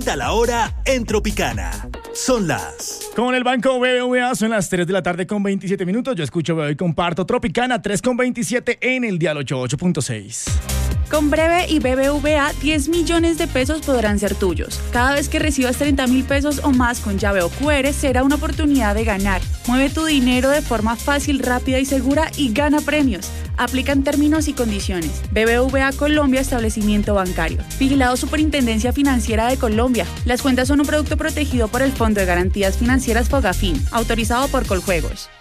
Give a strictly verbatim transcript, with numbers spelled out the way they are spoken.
A la hora en Tropicana. Son las... Con el Banco B B V A son las tres de la tarde con veintisiete minutos. Yo escucho, veo y comparto Tropicana tres con veintisiete en el dial ochenta y ocho punto seis. Con Breve y B B V A, diez millones de pesos podrán ser tuyos. Cada vez que recibas treinta mil pesos o más con llave o cu erre, será una oportunidad de ganar. Mueve tu dinero de forma fácil, rápida y segura y gana premios. Aplican términos y condiciones. B B V A Colombia, establecimiento bancario. Vigilado Superintendencia Financiera de Colombia. Las cuentas son un producto protegido por el Fondo de Garantías Financieras Fogafín, autorizado por Coljuegos.